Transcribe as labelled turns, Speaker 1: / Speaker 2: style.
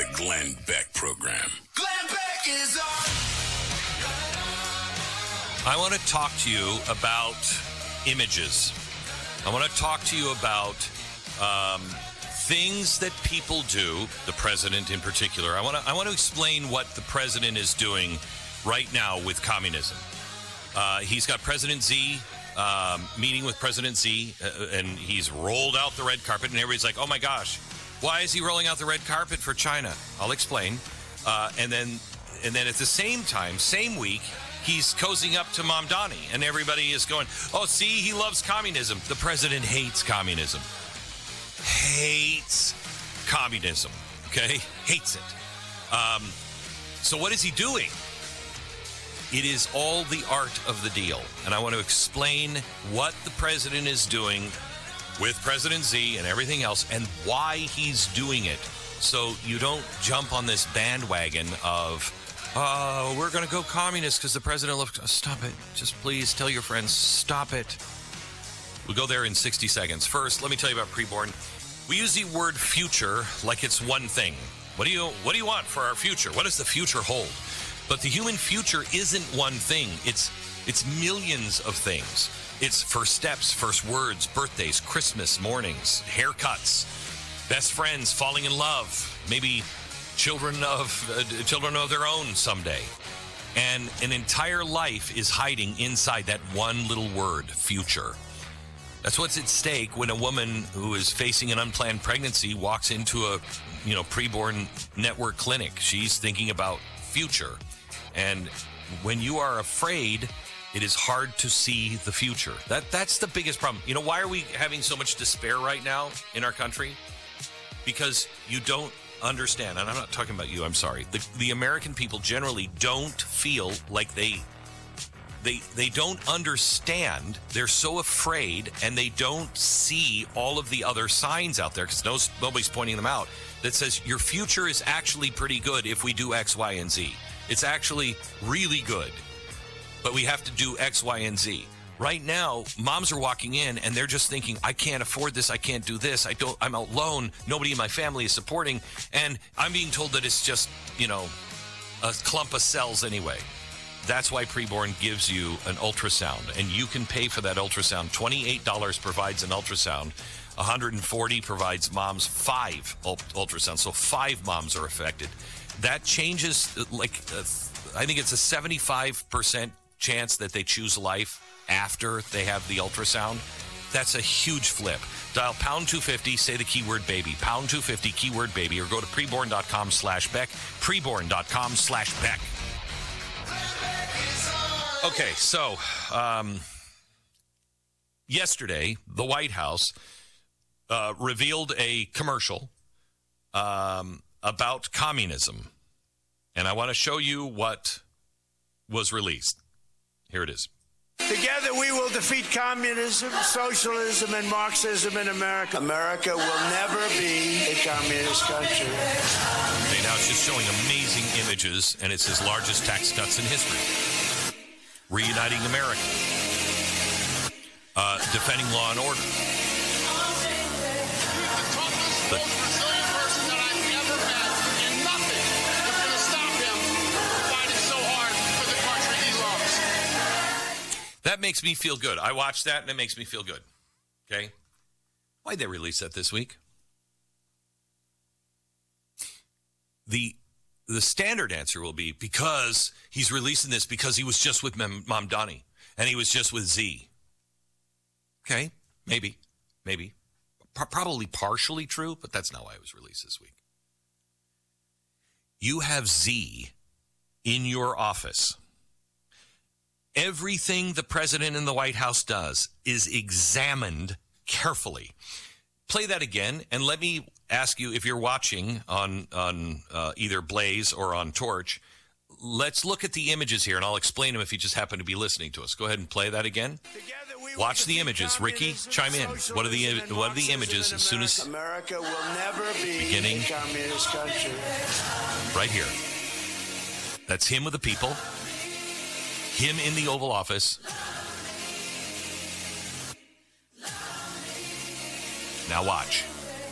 Speaker 1: The Glenn Beck Program.
Speaker 2: Glenn Beck is on.
Speaker 3: I want to talk to you about images. I want to talk to you about things that people do, the president in particular. I want to explain what the president is doing right now with communism. He's got President Z, meeting with President Z, and he's rolled out the red carpet, and everybody's like, oh my gosh, why is he rolling out the red carpet for China? I'll explain. And then at the same time, same week, he's cozying up to Mamdani, and everybody is going, oh, see, he loves communism. The president hates communism. Hates communism, okay? Hates it. So what is he doing? It is all the art of the deal. And I want to explain what the president is doing with President Z and everything else and why he's doing it. So you don't jump on this bandwagon of, oh, we're going to go communist because the president loves... Stop it. Just please tell your friends, stop it. We'll go there in 60 seconds. First, let me tell you about Preborn. We use the word future like it's one thing. What do you want for our future? What does the future hold? But the human future isn't one thing. It's millions of things. It's first steps, first words, birthdays, Christmas mornings, haircuts, best friends, falling in love, maybe children of their own someday. And an entire life is hiding inside that one little word, future. That's what's at stake when a woman who is facing an unplanned pregnancy walks into a, preborn network clinic. She's thinking about future. And when you are afraid, it is hard to see the future. That's the biggest problem. Why are we having so much despair right now in our country? Because you don't understand, and I'm not talking about you, I'm sorry. The American people generally don't feel like they don't understand. They're so afraid, and they don't see all of the other signs out there because nobody's pointing them out that says your future is actually pretty good if we do X, Y, and Z. It's actually really good, but we have to do X, Y, and Z. Right now, moms are walking in and they're just thinking, I can't afford this. I can't do this. I'm alone. Nobody in my family is supporting. And I'm being told that it's just, a clump of cells anyway. That's why Preborn gives you an ultrasound, and you can pay for that ultrasound. $28 provides an ultrasound. $140 provides moms 5 ultrasounds. So 5 moms are affected. That changes, I think it's a 75% chance that they choose life after they have the ultrasound. That's a huge flip. Dial pound 250, say the keyword baby. Pound 250, keyword baby, or go to preborn.com/Beck. Preborn.com/Beck. Okay, so yesterday, the White House revealed a commercial about communism. And I want to show you what was released. Here it is.
Speaker 4: Together we will defeat communism, socialism, and Marxism in America. America will never be a communist country.
Speaker 3: Okay, now it's just showing amazing images, and it says largest tax cuts in history. Reuniting America. Defending law and order. That makes me feel good. I watched that, and it makes me feel good. Okay? Why'd they release that this week? The standard answer will be because he's releasing this because he was just with Mamdani, and he was just with Z. Okay? Maybe. Probably partially true, but that's not why it was released this week. You have Z in your office. Everything the president in the White House does is examined carefully. Play that again, and let me ask you, if you're watching on either Blaze or on Torch, let's look at the images here, and I'll explain them if you just happen to be listening to us. Go ahead and play that again. Watch the images. Ricky, chime in. What are the images as soon as
Speaker 4: America will never be
Speaker 3: beginning?
Speaker 4: A communist country.
Speaker 3: Right here. That's him with the people. Him in the Oval Office. Now watch.